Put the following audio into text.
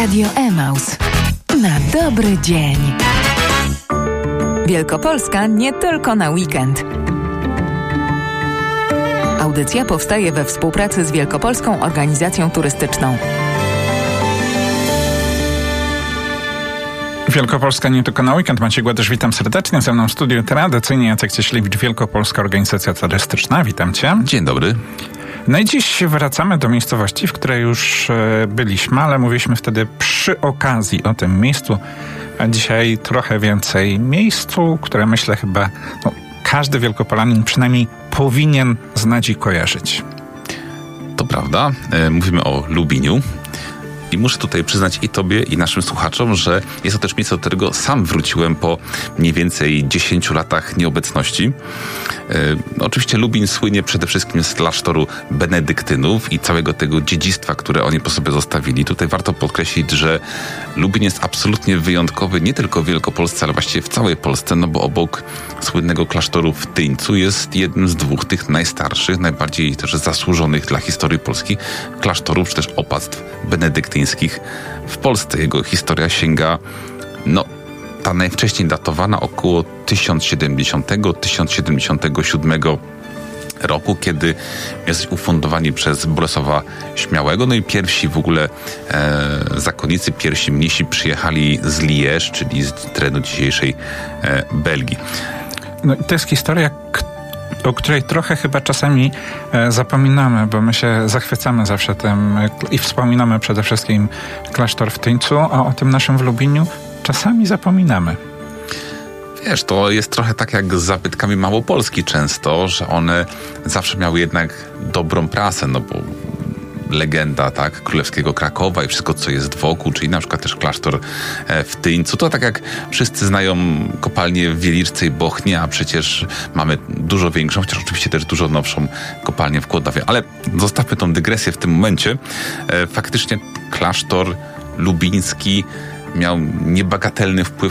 Radio Emaus. Na dobry dzień. Wielkopolska nie tylko na weekend. Audycja powstaje we współpracy z Wielkopolską Organizacją Turystyczną. Wielkopolska nie tylko na weekend. Maciej Gładysz, witam serdecznie. Ze mną w studiu tradycyjnie Jacek Cieślewicz, Wielkopolska Organizacja Turystyczna. Witam Cię. Dzień dobry. No i dziś wracamy do miejscowości, w której już byliśmy, ale mówiliśmy wtedy przy okazji o tym miejscu. A dzisiaj trochę więcej miejscu, które myślę chyba każdy Wielkopolanin przynajmniej powinien znać i kojarzyć. To prawda. Mówimy o Lubiniu. I muszę tutaj przyznać i Tobie, i naszym słuchaczom, że jest to też miejsce, do którego sam wróciłem po mniej więcej 10 latach nieobecności. Oczywiście Lubin słynie przede wszystkim z klasztoru benedyktynów i całego tego dziedzictwa, które oni po sobie zostawili. Tutaj warto podkreślić, że Lubin jest absolutnie wyjątkowy nie tylko w Wielkopolsce, ale właściwie w całej Polsce, no bo obok słynnego klasztoru w Tyńcu jest jednym z dwóch tych najstarszych, najbardziej też zasłużonych dla historii Polski klasztorów, czy też opactw benedyktyńskich w Polsce. Jego historia sięga, ta najwcześniej datowana około 1070-1077 roku, kiedy jest ufundowani przez Bolesława Śmiałego. No i pierwsi w ogóle zakonnicy, pierwsi mnisi przyjechali z Liège, czyli z terenu dzisiejszej Belgii. No i to jest historia, o której trochę chyba czasami zapominamy, bo my się zachwycamy zawsze tym i wspominamy przede wszystkim klasztor w Tyńcu, a o tym naszym w Lubiniu czasami zapominamy. Wiesz, to jest trochę tak jak z zabytkami Małopolski często, że one zawsze miały jednak dobrą prasę, no bo legenda, tak, królewskiego Krakowa i wszystko, co jest wokół, czyli na przykład też klasztor w Tyńcu. To tak jak wszyscy znają kopalnię w Wieliczce i Bochni, a przecież mamy dużo większą, chociaż oczywiście też dużo nowszą kopalnię w Kłodawie. Ale zostawmy tą dygresję w tym momencie. Faktycznie klasztor lubiński miał niebagatelny wpływ